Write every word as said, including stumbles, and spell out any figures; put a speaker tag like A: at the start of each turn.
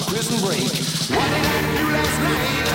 A: prison break. What did I do last night?